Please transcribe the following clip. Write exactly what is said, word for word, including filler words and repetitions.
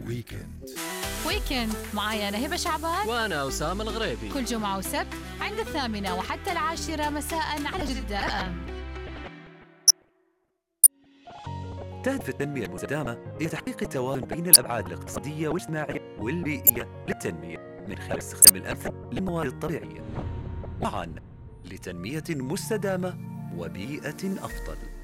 ويكند. ويكند معايا أنا هبة شعبان وأنا أسامة الغريبي، كل جمعة وسبت عند الثامنة وحتى العاشرة مساء على جدة أم. تهدف التنمية المستدامة إلى تحقيق التوازن بين الأبعاد الاقتصادية والاجتماعية والبيئية للتنمية من خلال استخدام الأمثل للموارد الطبيعية، معاً لتنمية مستدامة وبيئة أفضل.